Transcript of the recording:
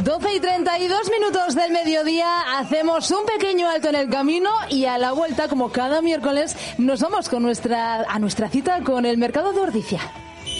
12:32 del mediodía, hacemos un pequeño alto en el camino y a la vuelta, como cada miércoles, nos vamos con a nuestra cita con el mercado de Ordizia.